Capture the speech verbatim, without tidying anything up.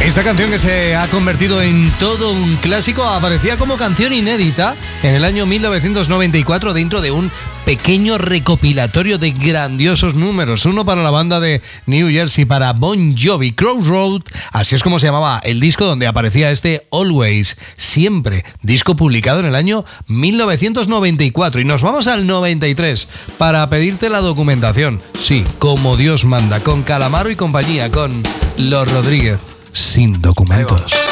Esta canción, que se ha convertido en todo un clásico, aparecía como canción inédita en el año mil novecientos noventa y cuatro dentro de un pequeño recopilatorio de grandiosos números. Uno para la banda de New Jersey, para Bon Jovi, Crossroad, así es como se llamaba el disco donde aparecía este Always, siempre, disco publicado en el año mil novecientos noventa y cuatro. Y nos vamos al noventa y tres para pedirte la documentación. Sí, como Dios manda, con Calamaro y compañía, con Los Rodríguez. Sin documentos.